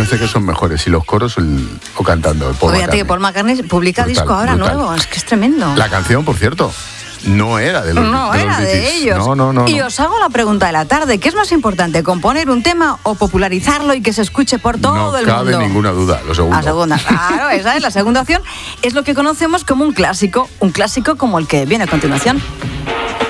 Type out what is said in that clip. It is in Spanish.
parece que son mejores, si los coros o cantando. Fíjate que Paul McCartney publica brutal, disco ahora brutal. nuevo, es que es tremendo. La canción, por cierto, no era de los Beatles. Ellos. No. Y os hago la pregunta de la tarde, ¿qué es más importante, componer un tema o popularizarlo y que se escuche por todo el mundo? No cabe ninguna duda, lo segundo. La segunda, claro, esa es la segunda opción, es lo que conocemos como un clásico como el que viene a continuación.